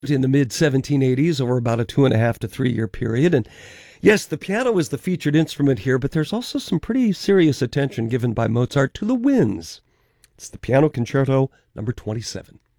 in the mid 1780s over about a 2.5 to 3 year period. And yes, the piano is the featured instrument here, but there's also some pretty serious attention given by Mozart to the winds. It's the Piano Concerto number 27.